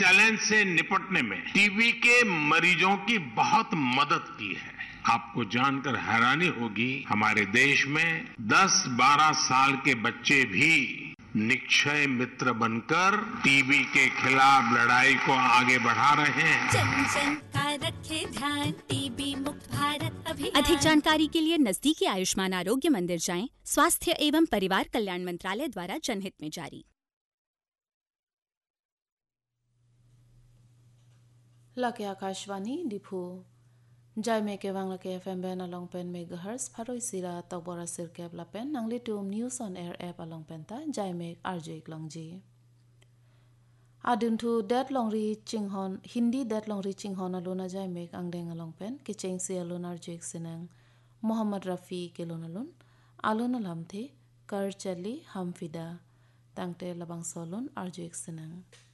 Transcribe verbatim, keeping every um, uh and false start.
Challenge से निपटने में टीबी के मरीजों की बहुत मदद की है। आपको जानकर हैरानी होगी, हमारे देश में दस बारह साल के बच्चे भी निक्षय मित्र बनकर टीबी के खिलाफ लड़ाई को आगे बढ़ा रहे हैं। जन जन का रखे ध्यान, टीबी मुक्त भारत अभियान। अधिक जानकारी के लिए नजदीकी आयुष्मान आरोग्य मंदिर जाएं। स्वास्थ्य एवं परिवार कल्याण मंत्रालय द्वारा जनहित में जारी। लके आकाशवाणी डिफू जाय में के वांग लके FM Ben along pen megahertz फारोई सिरा तबरा सिर cab लापेन Nangli टूम news on air app along pen ता जाय में RJ इकलंगजी आदुनथु date Longri चिंगहन Hindi date Longri चिंगहन Alona जाय में आंगदेंग अलोंग पेन के चेंग से अलोन आरजे सिनंग मोहम्मद रफी के लोन अलोन अलोन लमथे कर चली हमफिदा तांगते लबांग सोलोन आरजे सिनंग